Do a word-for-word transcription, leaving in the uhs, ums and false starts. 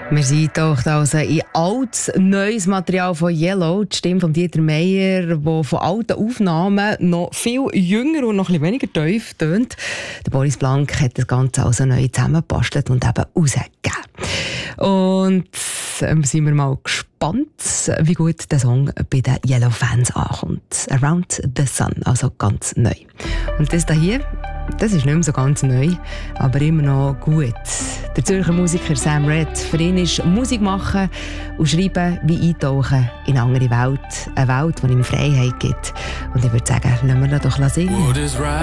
Wir sind doch also in altes, neues Material von Yellow, die Stimme von Dieter Meier, die von alten Aufnahmen noch viel jünger und noch ein bisschen weniger tief tönt. Der Boris Blank hat das Ganze also neu zusammengebastelt und eben rausgegeben. Und ähm, sind wir mal gespannt, wie gut der Song bei den Yellow-Fans ankommt. Around the Sun, also ganz neu. Und das hier, das ist nicht mehr so ganz neu, aber immer noch gut. Der Zürcher Musiker Sam Red, für ihn ist Musik machen und schreiben wie eintauchen in eine andere Welt. Eine Welt, die ihm Freiheit gibt. Und ich würde sagen, lassen wir ihn doch singen.